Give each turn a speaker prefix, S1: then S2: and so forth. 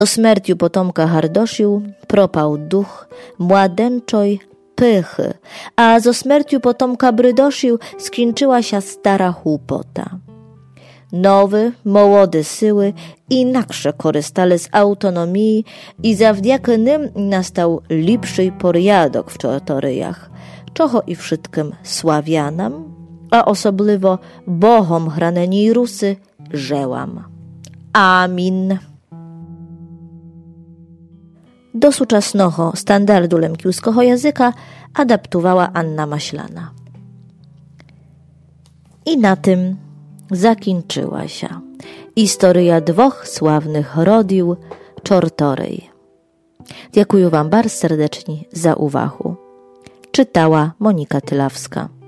S1: Do śmierciu potomka Hardosił propał duch mładeńczoj pychy, a zo śmierciu potomka Brydosił skończyła się stara chłopota. Nowy, młode syły inaksze korzystali z autonomii i zawdzięki nim nastał lepszy porядок w czortoryjach, czego i wszystkim Sławianam, a osobliwo Bohom hraneni Rusy żełam. Amin. Do współczesnego standardu lemkiuskiego języka adaptowała Anna Maślana. I na tym zakończyła się historia dwóch sławnych rodził czortoryj. Dziękuję wam bardzo serdecznie za uwagę. Czytała Monika Tylawska.